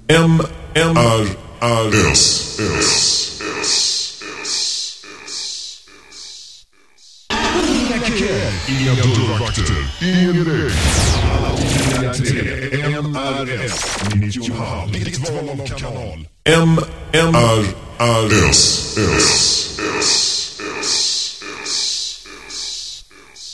MRS. Inga dörrvakter, ingen regn. Alla tre, MRS. Minitjohal, ditt val av kanal. MRS.